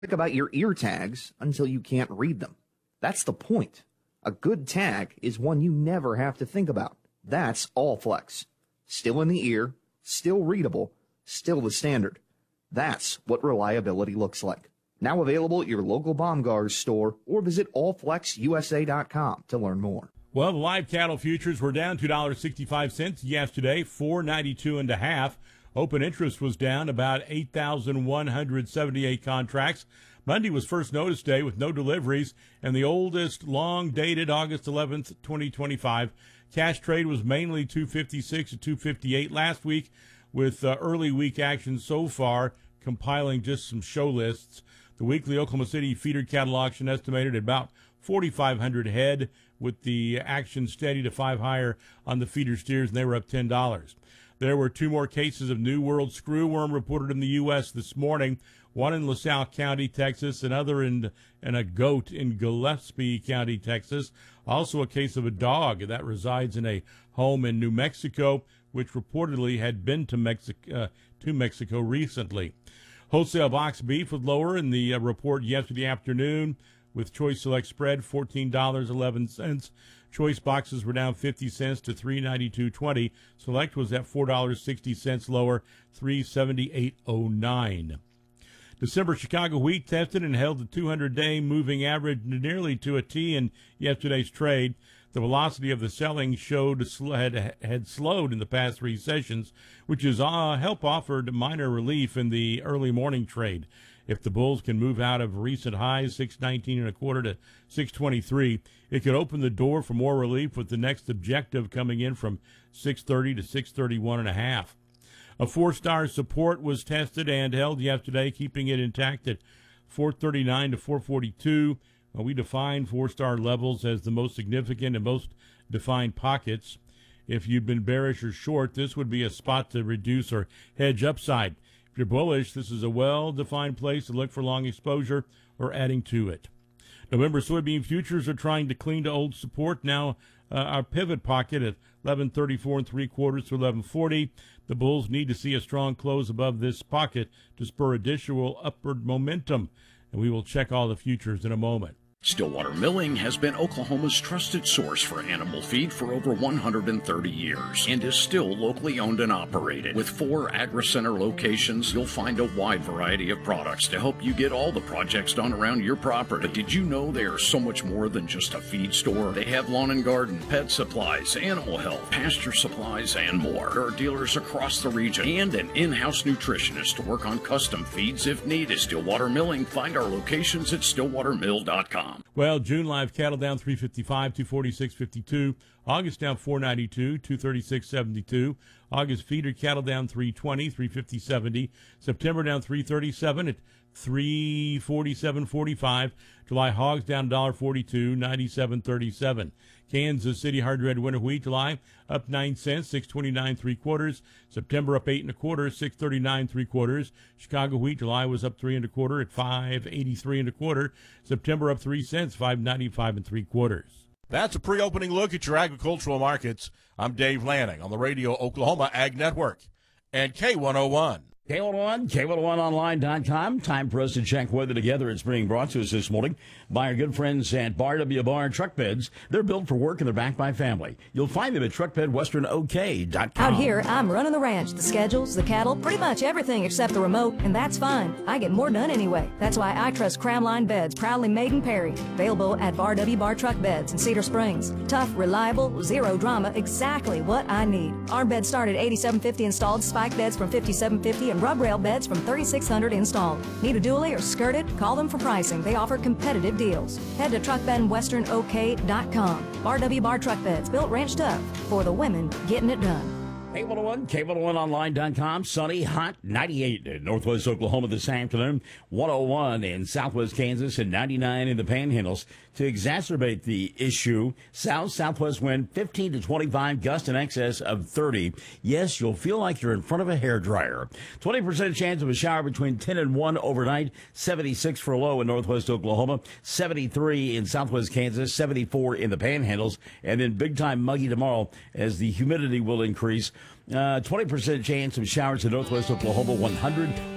Think about your ear tags until you can't read them. That's the point. A good tag is one you never have to think about. That's Allflex. Still in the ear, still readable, still the standard. That's what reliability looks like. Now available at your local Baumgars store or visit allflexusa.com to learn more. Well, the live cattle futures were down $2.65 yesterday, $4.92.5. Open interest was down about 8,178 contracts. Monday was first notice day with no deliveries, and the oldest long-dated August 11th, 2025. Cash trade was mainly 256 to 258 last week, with early week action so far, compiling just some show lists. The weekly Oklahoma City feeder cattle auction estimated at about 4,500 head, with the action steady to 5 higher on the feeder steers, and they were up $10. There were 2 more cases of New World screwworm reported in the U.S. this morning, one in LaSalle County, Texas, another in a goat in Gillespie County, Texas. Also a case of a dog that resides in a home in New Mexico, which reportedly had been to Mexico recently. Wholesale box beef was lower in the report yesterday afternoon, with Choice Select spread $14.11. Choice boxes were down 50 cents to $3.92.20. Select was at $4.60 lower, $3.78.09. December Chicago wheat tested and held the 200-day moving average nearly to a T in yesterday's trade. The velocity of the selling had slowed in the past 3 sessions, which has helped offered minor relief in the early morning trade. If the bulls can move out of recent highs, 619.25 to 623, it could open the door for more relief, with the next objective coming in from 630 to 631.5. A 4-star support was tested and held yesterday, keeping it intact at 439 to 442. We define 4-star levels as the most significant and most defined pockets. If you've been bearish or short, this would be a spot to reduce or hedge upside. If you're bullish, this is a well-defined place to look for long exposure or adding to it. November soybean futures are trying to cling to old support. Now our pivot pocket at 11.34 3/4 to 11.40. The bulls need to see a strong close above this pocket to spur additional upward momentum. And we will check all the futures in a moment. Stillwater Milling has been Oklahoma's trusted source for animal feed for over 130 years and is still locally owned and operated. With 4 AgriCenter locations, you'll find a wide variety of products to help you get all the projects done around your property. But did you know they are so much more than just a feed store? They have lawn and garden, pet supplies, animal health, pasture supplies, and more. There are dealers across the region and an in-house nutritionist to work on custom feeds if needed. Stillwater Milling. Find our locations at stillwatermill.com. Well, June live cattle down 355, 246.52. August down 492, 236.72. August feeder cattle down 320, 350.70. September down 337 at 347.45. July hogs down $1.42, 97.37. Kansas City hard red winter wheat July up 9 cents, 629 3/4. September up 8 1/4, 639 3/4. Chicago wheat July was up 3 1/4 at 583 1/4. September up 3 cents, 595 3/4. That's a pre-opening look at your agricultural markets. I'm Dave Lanning on the Radio Oklahoma Ag Network and K101. K101, K101online.com. Time for us to check weather together. It's being brought to us this morning by our good friends at Bar W. Bar Truck Beds. They're built for work and they're backed by family. You'll find them at truckbedwesternok.com. Out here, I'm running the ranch, the schedules, the cattle, pretty much everything except the remote, and that's fine. I get more done anyway. That's why I trust Cramline Beds, proudly made in Perry. Available at Bar W. Bar Truck Beds in Cedar Springs. Tough, reliable, zero drama, exactly what I need. Our beds start at $8,750 installed, spike beds from $5,750, and rub rail beds from $3,600 installed. Need a dually or skirted? Call them for pricing. They offer competitive deals. Head to truckbedwesternok.com. Bar W Bar Truck Beds, built ranch tough for the women getting it done. K101, K101online.com. Sunny, hot, 98 in Northwest Oklahoma this afternoon, 101 in Southwest Kansas, and 99 in the Panhandles. To exacerbate the issue, south-southwest wind 15 to 25, gust in excess of 30. Yes, you'll feel like you're in front of a hairdryer. 20% chance of a shower between 10 and 1 overnight. 76 for a low in Northwest Oklahoma, 73 in Southwest Kansas, 74 in the Panhandles, and then big-time muggy tomorrow as the humidity will increase. 20% chance of showers in Northwest Oklahoma, 100